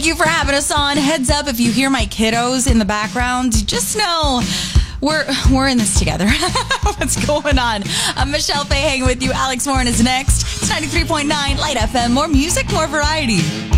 Thank you for having us on. Heads up, if you hear my kiddos in the background, just know we're in this together. What's going on? I'm Michelle Fay hanging with you. Alex Warren is next. It's 93.9 Light FM. More music, more variety.